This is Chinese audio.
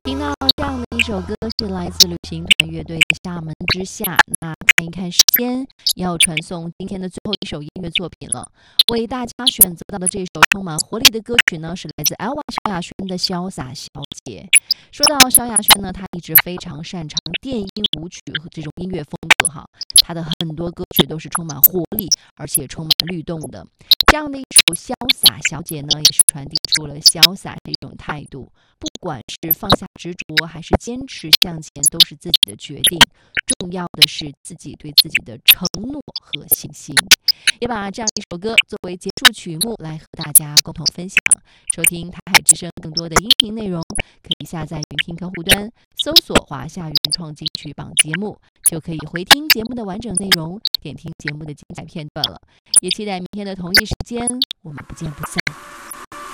听到这样的一首歌是来自旅行团乐队的《厦门之夏》。那看一看时间，要传送今天的最后一首音乐作品了。为大家选择到的这首充满活力的歌曲呢，是来自 Elva 萧亚轩的《潇洒小姐》。说到萧亚轩呢，她一直非常擅长电音舞曲和这种音乐风格哈，她的很多歌曲都是充满活力，而且充满律动的。这样的一首《潇洒小姐》呢，也是传递出了潇洒的一种态度。不管是放下执着还是坚持向前，都是自己的决定。重要的是自己对自己的承诺和信心。也把这样一首歌作为结束曲目来和大家共同分享。收听台海之声更多的音频内容，可以下载云听客户端，搜索华夏原创金曲榜节目，就可以回听节目的完整内容，点听节目的精彩片段了。也期待明天的同一时间，我们不见不散。